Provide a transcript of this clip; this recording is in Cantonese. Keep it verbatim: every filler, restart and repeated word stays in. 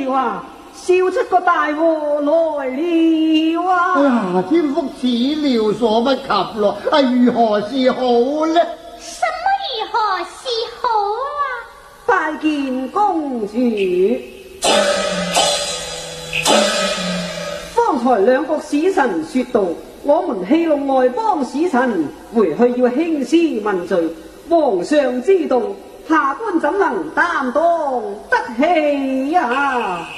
了啊！笑出個大禍來了啊！ 哎呀，天福始料所不及咯，啊，如何是好呢？ 什麼如何是好啊？ 拜見公主。方才兩國使臣說道，我們戲弄外邦使臣，回去要興師問罪，皇上之動，下官怎能擔當得起呀？